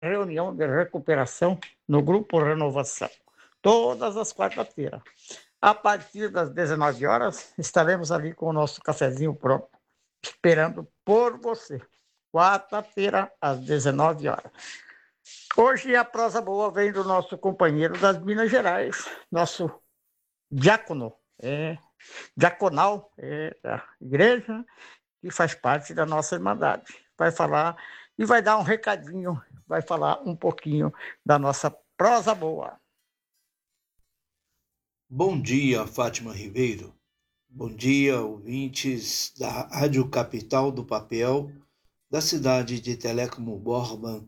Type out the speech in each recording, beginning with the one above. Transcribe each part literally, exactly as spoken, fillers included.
reunião de recuperação no Grupo Renovação, todas as quartas-feiras. A partir das dezenove horas, estaremos ali com o nosso cafezinho pronto, esperando por você. Quarta-feira, às dezenove horas. Hoje a prosa boa vem do nosso companheiro das Minas Gerais, nosso diácono, é, diaconal é, da igreja, que faz parte da nossa Irmandade. Vai falar e vai dar um recadinho, vai falar um pouquinho da nossa prosa boa. Bom dia, Fátima Ribeiro. Bom dia, ouvintes da Rádio Capital do Papel, da cidade de Telecmo Borba.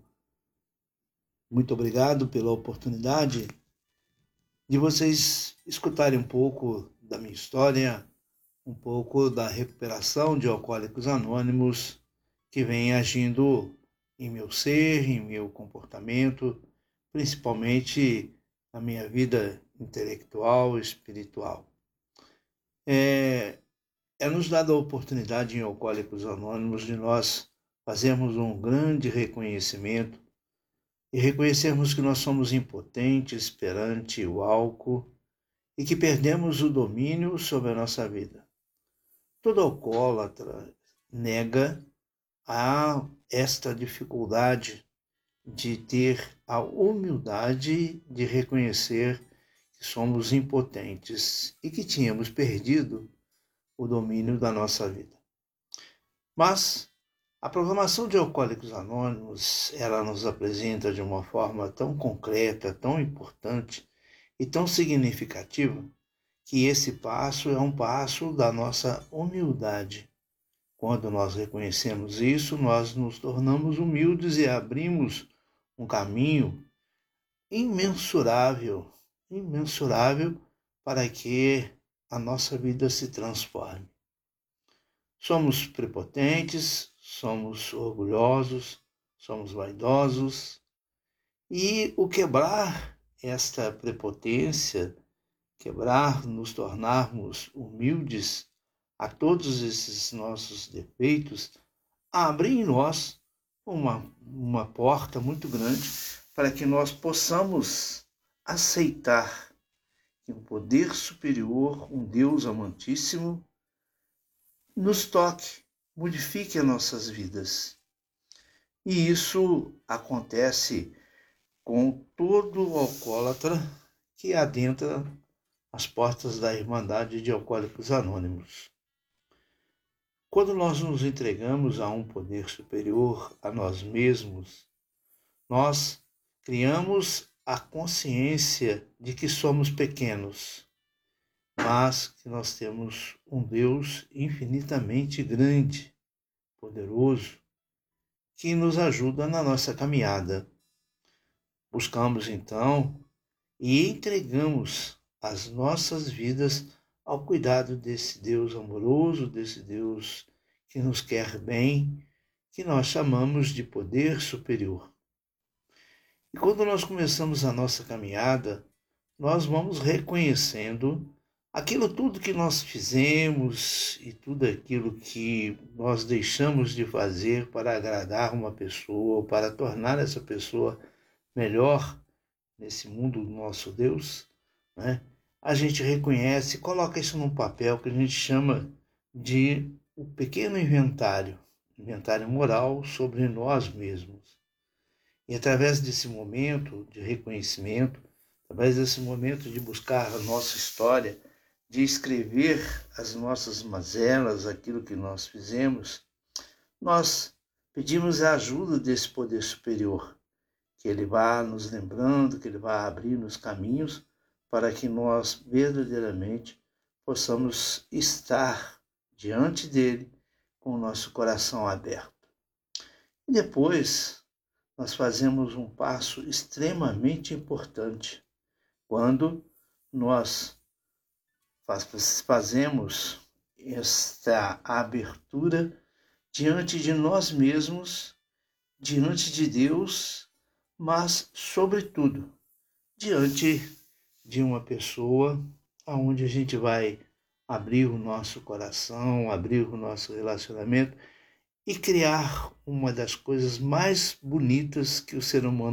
Muito obrigado pela oportunidade de vocês escutarem um pouco da minha história, um pouco da recuperação de Alcoólicos Anônimos que vem agindo em meu ser, em meu comportamento, principalmente na minha vida intelectual e espiritual. É, é nos dada a oportunidade em Alcoólicos Anônimos de nós fazermos um grande reconhecimento e reconhecermos que nós somos impotentes perante o álcool e que perdemos o domínio sobre a nossa vida. Todo alcoólatra nega a esta dificuldade de ter a humildade de reconhecer que somos impotentes e que tínhamos perdido o domínio da nossa vida. Mas a programação de Alcoólicos Anônimos, ela nos apresenta de uma forma tão concreta, tão importante e tão significativa, que esse passo é um passo da nossa humildade. Quando nós reconhecemos isso, nós nos tornamos humildes e abrimos um caminho imensurável, imensurável para que a nossa vida se transforme. Somos prepotentes, somos orgulhosos, somos vaidosos, e o quebrar esta prepotência, quebrar, nos tornarmos humildes a todos esses nossos defeitos, abre em nós uma, uma porta muito grande para que nós possamos aceitar que um poder superior, um Deus amantíssimo, nos toque, modifique as nossas vidas. E isso acontece com todo alcoólatra que adentra as portas da Irmandade de Alcoólicos Anônimos. Quando nós nos entregamos a um poder superior a nós mesmos, nós criamos a consciência de que somos pequenos, mas que nós temos um Deus infinitamente grande, poderoso, que nos ajuda na nossa caminhada. Buscamos então e entregamos as nossas vidas ao cuidado desse Deus amoroso, desse Deus que nos quer bem, que nós chamamos de poder superior. E quando nós começamos a nossa caminhada, nós vamos reconhecendo aquilo tudo que nós fizemos e tudo aquilo que nós deixamos de fazer para agradar uma pessoa, para tornar essa pessoa melhor nesse mundo do nosso Deus, né? A gente reconhece, coloca isso num papel que a gente chama de o pequeno inventário, inventário moral sobre nós mesmos. E através desse momento de reconhecimento, através desse momento de buscar a nossa história, de escrever as nossas mazelas, aquilo que nós fizemos, nós pedimos a ajuda desse poder superior, que ele vá nos lembrando, que ele vá abrindo os caminhos para que nós verdadeiramente possamos estar diante dele com o nosso coração aberto. E depois nós fazemos um passo extremamente importante, quando nós fazemos esta abertura diante de nós mesmos, diante de Deus, mas, sobretudo, diante de uma pessoa onde a gente vai abrir o nosso coração, abrir o nosso relacionamento e criar uma das coisas mais bonitas que o ser humano